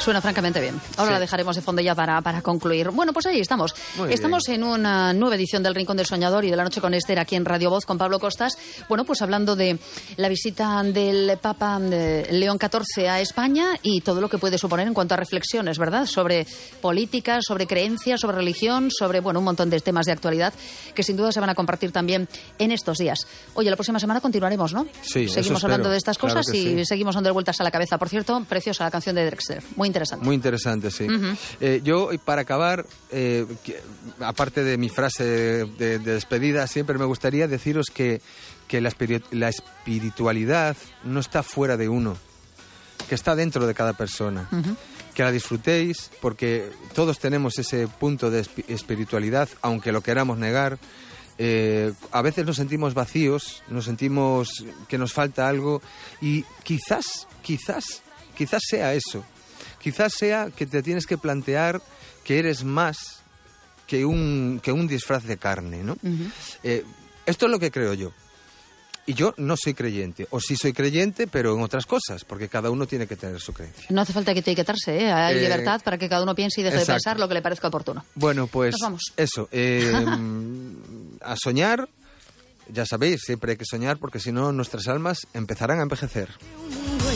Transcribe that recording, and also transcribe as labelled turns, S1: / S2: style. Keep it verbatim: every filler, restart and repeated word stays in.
S1: Suena francamente bien. Ahora sí. La dejaremos de fondo ya para, para concluir. Bueno, pues ahí estamos. Muy estamos bien. En una nueva edición del Rincón del Soñador y de la Noche con Esther aquí en Radio Voz con Pablo Costas. Bueno, pues hablando de la visita del Papa de León catorce a España y todo lo que puede suponer en cuanto a reflexiones, ¿verdad? Sobre política, sobre creencias, sobre religión, sobre, bueno, un montón de temas de actualidad que sin duda se van a compartir también en estos días. Oye, la próxima semana continuaremos, ¿no?
S2: Sí,
S1: seguimos hablando de estas cosas
S2: claro
S1: y
S2: sí.
S1: seguimos dando vueltas a la cabeza. Por cierto, preciosa la canción de Drexler. Muy interesante.
S2: Muy interesante, sí. Uh-huh. eh, yo, para acabar, eh, que, aparte de mi frase de, de, de despedida, siempre me gustaría deciros que, que la, espiri- la espiritualidad no está fuera de uno, que está dentro de cada persona. Uh-huh. Que la disfrutéis, porque todos tenemos ese punto de espiritualidad, aunque lo queramos negar. Eh, a veces nos sentimos vacíos, nos sentimos que nos falta algo y quizás, quizás, quizás sea eso. Quizás sea que te tienes que plantear que eres más que un, que un disfraz de carne, ¿no? Uh-huh. Eh, esto es lo que creo yo. Y yo no soy creyente, o sí soy creyente, pero en otras cosas, porque cada uno tiene que tener su creencia.
S1: No hace falta que te etiquetarse, ¿eh? Hay eh, libertad para que cada uno piense y deje exacto. de pensar lo que le parezca oportuno.
S2: Bueno, pues eso, eh, a soñar, ya sabéis, siempre hay que soñar, porque si no nuestras almas empezarán a envejecer.